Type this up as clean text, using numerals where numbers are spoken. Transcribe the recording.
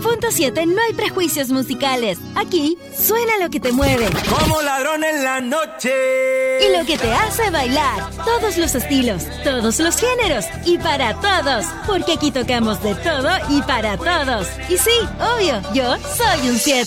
Punto 7 no hay prejuicios musicales. Aquí suena lo que te mueve. Como ladrón en la noche. Y lo que te hace bailar. Todos los estilos, todos los géneros y para todos. Porque aquí tocamos de todo y para todos. Y sí, obvio, yo soy un 7.